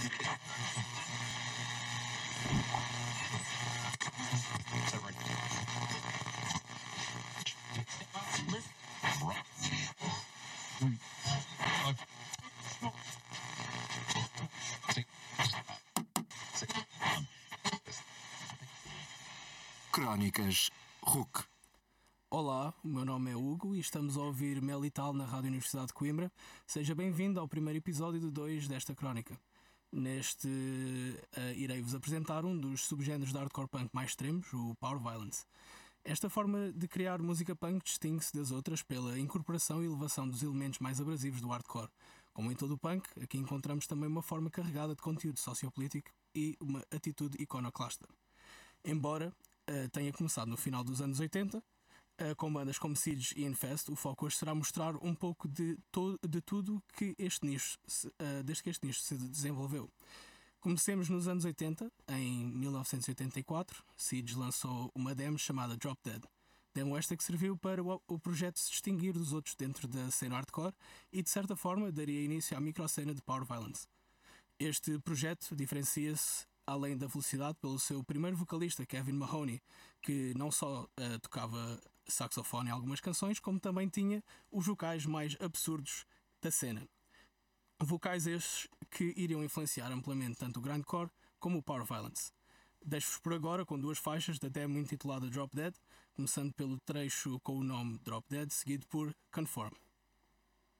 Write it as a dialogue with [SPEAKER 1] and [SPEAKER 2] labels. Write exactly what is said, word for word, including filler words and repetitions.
[SPEAKER 1] Crónicas R U C.
[SPEAKER 2] Olá, o meu nome é Hugo e estamos a ouvir Melital na Rádio Universidade de Coimbra. Seja bem-vindo ao primeiro episódio de dois desta crónica. Neste, uh, irei-vos apresentar um dos subgéneros de hardcore punk mais extremos, o Power Violence. Esta forma de criar música punk distingue-se das outras pela incorporação e elevação dos elementos mais abrasivos do hardcore. Como em todo o punk, aqui encontramos também uma forma carregada de conteúdo sociopolítico e uma atitude iconoclasta. Embora uh, tenha começado no final dos anos oitenta, uh, com bandas como Siege e Infest, o foco hoje será mostrar um pouco de, to- de tudo que este nicho, se, uh, desde que este nicho se desenvolveu. Comecemos nos anos oitenta. Em mil novecentos e oitenta e quatro, Siege lançou uma demo chamada Drop Dead. Demo esta que serviu para o, o projeto se distinguir dos outros dentro da cena hardcore e, de certa forma, daria início à microcena de Power Violence. Este projeto diferencia-se, além da velocidade, pelo seu primeiro vocalista, Kevin Mahoney, que não só uh, tocava saxofone em algumas canções, como também tinha os vocais mais absurdos da cena. Vocais estes que iriam influenciar amplamente tanto o grindcore como o Power Violence. Deixo-vos por agora com duas faixas da demo intitulada Drop Dead, começando pelo trecho com o nome Drop Dead, seguido por Conform.